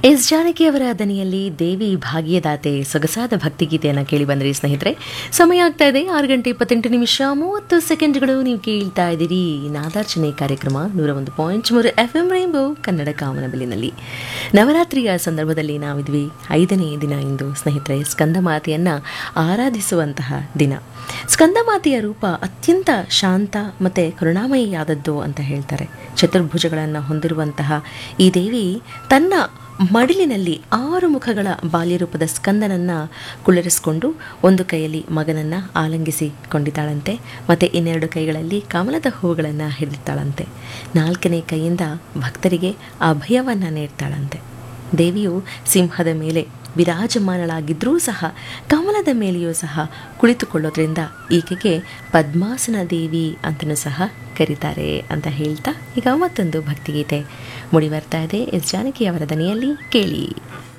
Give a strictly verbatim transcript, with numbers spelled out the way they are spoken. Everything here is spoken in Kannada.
ಎಸ್ ಜಾನಕಿ ಅವರ ದನಿಯಲ್ಲಿ ದೇವಿ ಭಾಗ್ಯದಾತೆ ಸೊಗಸಾದ ಭಕ್ತಿಗೀತೆಯನ್ನು ಕೇಳಿ ಬಂದ್ರಿ ಸ್ನೇಹಿತರೆ. ಸಮಯ ಆಗ್ತಾ ಇದೆ ಆರು ಗಂಟೆ ಇಪ್ಪತ್ತೆಂಟು ನಿಮಿಷ ಮೂವತ್ತು ಸೆಕೆಂಡ್ಗಳು. ನೀವು ಕೇಳ್ತಾ ಇದ್ದೀರಿ ನಾದಾರ್ಚನೆ ಕಾರ್ಯಕ್ರಮ ನೂರ ಒಂದು ಪಾಯಿಂಟ್ ಮೂರು ಎಫ್ ಎಂ ರೈನ್ಬೋ ಕನ್ನಡ ಕಾಮನಬಿಲ್ಲಿನಲ್ಲಿ. ನವರಾತ್ರಿಯ ಸಂದರ್ಭದಲ್ಲಿ ನಾವಿದ್ವಿ ಐದನೇ ದಿನ ಇಂದು ಸ್ನೇಹಿತರೆ, ಸ್ಕಂದಮಾತೆಯನ್ನು ಆರಾಧಿಸುವಂತಹ ದಿನ. ಸ್ಕಂದಮಾತೆಯ ರೂಪ ಅತ್ಯಂತ ಶಾಂತ ಮತ್ತು ಕರುಣಾಮಯಿಯಾದದ್ದು ಅಂತ ಹೇಳ್ತಾರೆ. ಚತುರ್ಭುಜಗಳನ್ನು ಹೊಂದಿರುವಂತಹ ಈ ದೇವಿ ತನ್ನ ಮಡಿಲಿನಲ್ಲಿ ಆರು ಮುಖಗಳ ಬಾಲ್ಯರೂಪದ ಸ್ಕಂದನನ್ನು ಕುಳ್ಳರಿಸಿಕೊಂಡು ಒಂದು ಕೈಯಲ್ಲಿ ಮಗನನ್ನು ಆಲಂಗಿಸಿಕೊಂಡಿದ್ದಾಳಂತೆ, ಮತ್ತು ಇನ್ನೆರಡು ಕೈಗಳಲ್ಲಿ ಕಮಲದ ಹೂವುಗಳನ್ನು ಹಿಡಿದಿರ್ತಾಳಂತೆ. ನಾಲ್ಕನೇ ಕೈಯಿಂದ ಭಕ್ತರಿಗೆ ಅಭಯವನ್ನು ನೀಡ್ತಾಳಂತೆ. ದೇವಿಯು ಸಿಂಹದ ಮೇಲೆ ವಿರಾಜಮಾನಳಾಗಿದ್ದರೂ ಸಹ ಕಮಲದ ಮೇಲೆಯೂ ಸಹ ಕುಳಿತುಕೊಳ್ಳೋದ್ರಿಂದ ಈಕೆಗೆ ಪದ್ಮಾಸನ ದೇವಿ ಅಂತಲೂ ಸಹ ಕರೀತಾರೆ ಅಂತ ಹೇಳ್ತಾ ಈಗ ಮತ್ತೊಂದು ಭಕ್ತಿಗೀತೆ ಮೂಡಿ ಬರ್ತಾ ಇದೆ. ಎಸ್ ಜಾನಕಿ ಅವರ ದನಿಯಲ್ಲಿ ಕೇಳಿ.